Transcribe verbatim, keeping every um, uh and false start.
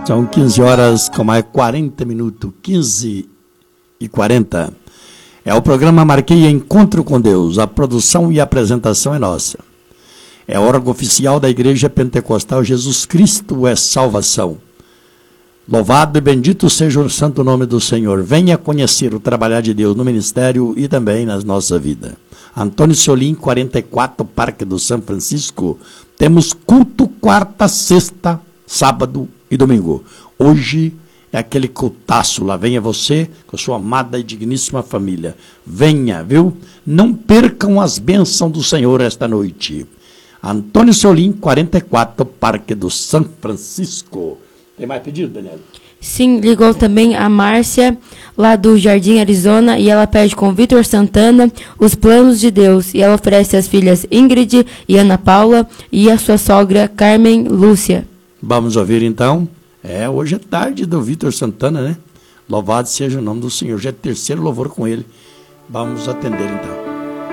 São quinze horas com mais quarenta minutos, quinze e quarenta. É o programa Marquei Encontro com Deus. A produção e a apresentação é nossa. É órgão oficial da Igreja Pentecostal Jesus Cristo é Salvação. Louvado e bendito seja o santo nome do Senhor. Venha conhecer o trabalhar de Deus no ministério e também na nossa vida. Antônio Solim, quarenta e quatro, Parque do São Francisco. Temos culto quarta, sexta, sábado e domingo. Hoje é aquele cultaço lá. Venha você com a sua amada e digníssima família. Venha, viu? Não percam as bênçãos do Senhor esta noite. Antônio Solim, quarenta e quatro, Parque do São Francisco. Tem mais pedido, Daniela? Sim, ligou também a Márcia, lá do Jardim Arizona, e ela pede com Vitor Santana os planos de Deus. E ela oferece as filhas Ingrid e Ana Paula e a sua sogra Carmen Lúcia. Vamos ouvir então. É, hoje é tarde do Vitor Santana, né? Louvado seja o nome do Senhor. Já é terceiro louvor com ele. Vamos atender então.